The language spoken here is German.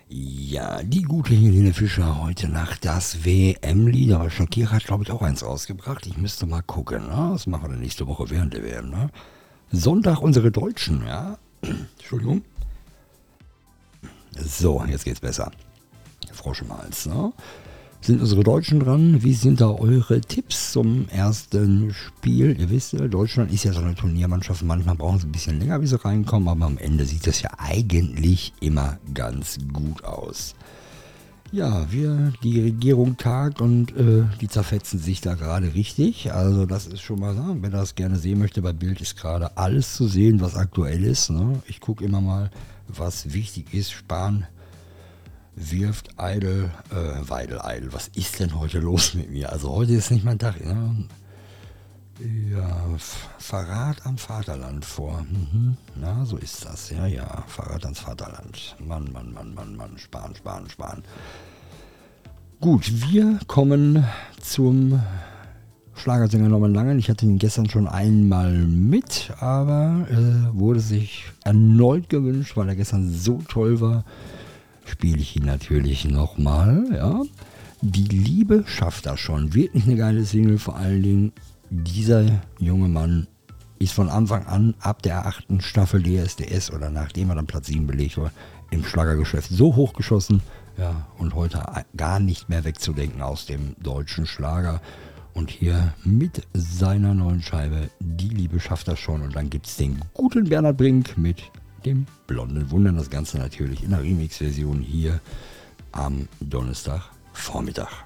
Ja, die gute Helene Fischer heute Nacht das WM-Lied, aber Shakira hat glaube ich auch eins rausgebracht. Ich müsste mal gucken, ne? Das machen wir dann nächste Woche während der WM, ne? Sonntag unsere Deutschen, ja? Entschuldigung. So, jetzt geht's besser. Frosch im Hals, ne? Sind unsere Deutschen dran? Wie sind da eure Tipps zum ersten Spiel? Ihr wisst ja, Deutschland ist ja so eine Turniermannschaft. Manchmal brauchen sie ein bisschen länger, bis sie reinkommen, aber am Ende sieht das ja eigentlich immer ganz gut aus. Ja, die Regierung tagt und die zerfetzen sich da gerade richtig. Also das ist schon mal, ne, wer das gerne sehen möchte, bei Bild ist gerade alles zu sehen, was aktuell ist. Ne? Ich gucke immer mal, was wichtig ist. Spahn wirft Weidel. Was ist denn heute los mit mir? Also heute ist nicht mein Tag. Ne? Ja, Verrat am Vaterland vor. Mhm. Na, so ist das. Ja, Verrat ans Vaterland. Mann. Spahn. Gut, wir kommen zum Schlagersänger Norman Langen. Ich hatte ihn gestern schon einmal mit, aber wurde sich erneut gewünscht, weil er gestern so toll war. Spiele ich ihn natürlich nochmal, ja. Die Liebe schafft das schon. Wirklich eine geile Single, vor allen Dingen dieser junge Mann ist von Anfang an, ab der 8. Staffel DSDS oder nachdem er dann Platz 7 belegt war, im Schlagergeschäft so hochgeschossen, ja, und heute gar nicht mehr wegzudenken aus dem deutschen Schlager. Und hier mit seiner neuen Scheibe, Die Liebe schafft das schon. Und dann gibt es den guten Bernhard Brink mit dem blonden Wunder. Das Ganze natürlich in der Remix-Version hier am Donnerstagvormittag.